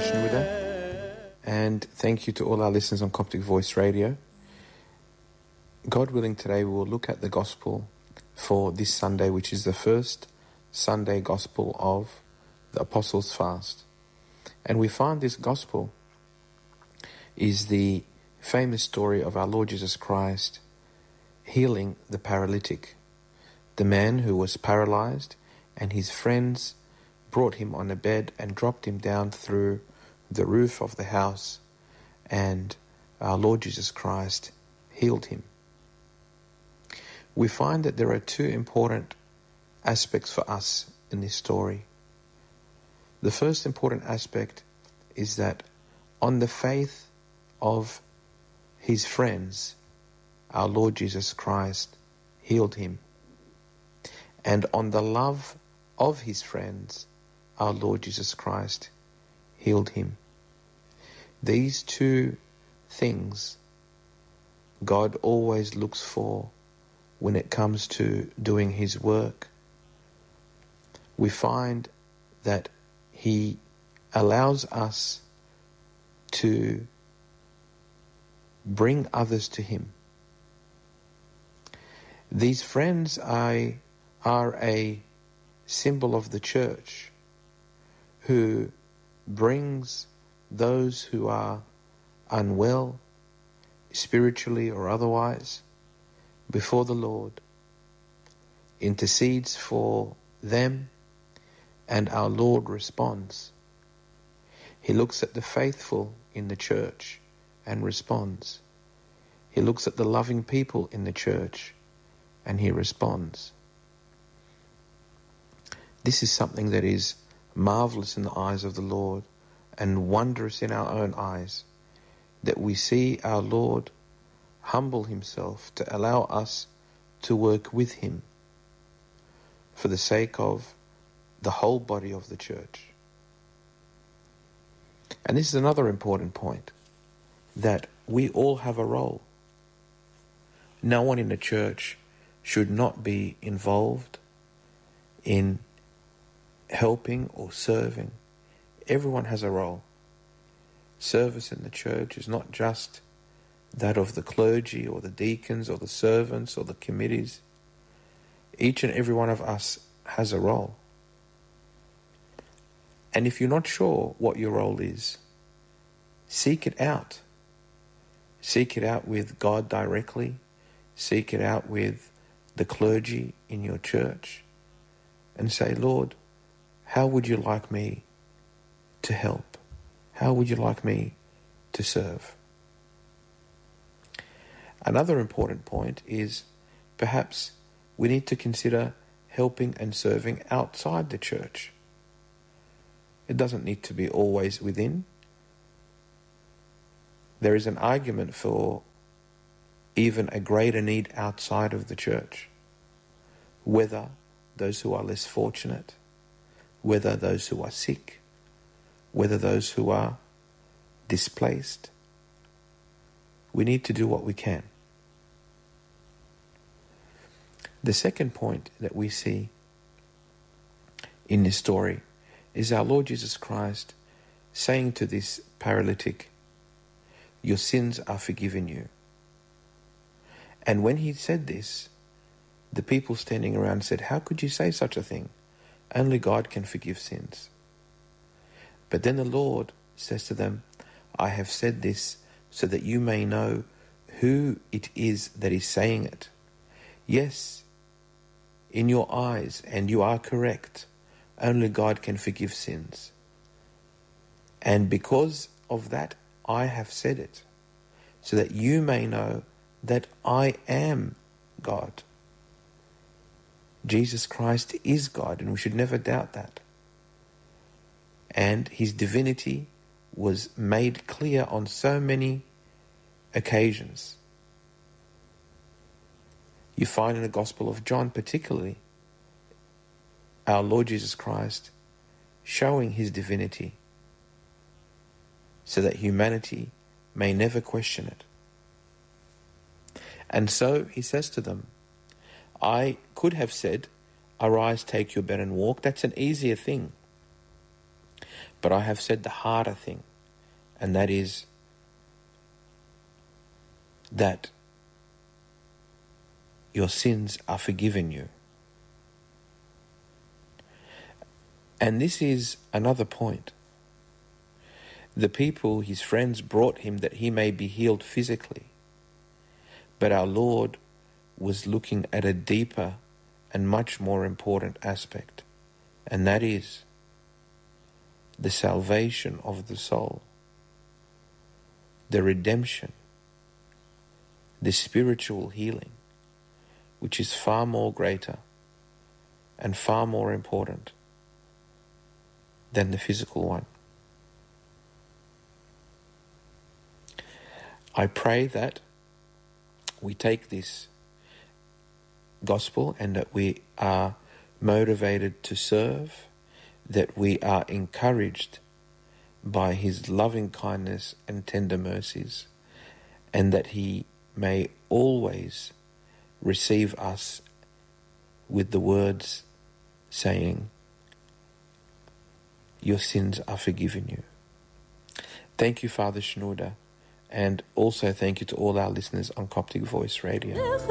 Shnwida, and thank you to all our listeners on Coptic Voice Radio. God willing, today we will look at the Gospel for this Sunday, which is the first Sunday Gospel of the Apostles' Fast. And we find this Gospel is the famous story of our Lord Jesus Christ healing the paralytic, the man who was paralyzed, and his friends brought him on a bed and dropped him down through the roof of the house, and our Lord Jesus Christ healed him. We find that there are two important aspects for us in this story. The first important aspect is that on the faith of his friends, our Lord Jesus Christ healed him. And on the love of his friends, our Lord Jesus Christ healed him. These two things God always looks for when it comes to doing his work. We find that he allows us to bring others to him. These friends are a symbol of the church who brings those who are unwell, spiritually or otherwise, before the Lord, intercedes for them, and our Lord responds. He looks at the faithful in the church and responds. He looks at the loving people in the church and he responds. This is something that is marvelous in the eyes of the Lord and wondrous in our own eyes, that we see our Lord humble himself to allow us to work with him for the sake of the whole body of the church. And this is another important point, that we all have a role. No one in the church should not be involved in helping or serving. Everyone has a role. Service in the church is not just that of the clergy or the deacons or the servants or the committees. Each and every one of us has a role. And if you're not sure what your role is, seek it out. Seek it out with God directly. Seek it out with the clergy in your church. And say, Lord, how would you like me to help? How would you like me to serve? Another important point is perhaps we need to consider helping and serving outside the church. It doesn't need to be always within. There is an argument for even a greater need outside of the church, whether those who are less fortunate, whether those who are sick, whether those who are displaced. We need to do what we can. The second point that we see in this story is our Lord Jesus Christ saying to this paralytic, your sins are forgiven you. And when he said this, the people standing around said, how could you say such a thing? Only God can forgive sins. But then the Lord says to them, I have said this so that you may know who it is that is saying it. Yes, in your eyes, and you are correct, only God can forgive sins. And because of that, I have said it, so that you may know that I am God. Jesus Christ is God, and we should never doubt that. And his divinity was made clear on so many occasions. You find in the Gospel of John particularly our Lord Jesus Christ showing his divinity so that humanity may never question it. And so he says to them, I could have said, arise, take your bed and walk. That's an easier thing. But I have said the harder thing, and that is that your sins are forgiven you. And this is another point. The people, his friends, brought him that he may be healed physically. But our Lord was looking at a deeper and much more important aspect, and that is the salvation of the soul, the redemption, the spiritual healing, which is far more greater and far more important than the physical one. I pray that we take this gospel and that we are motivated to serve, that we are encouraged by his loving kindness and tender mercies, and that he may always receive us with the words saying, your sins are forgiven you. Thank you, Father Shenouda, and also thank you to all our listeners on Coptic Voice Radio.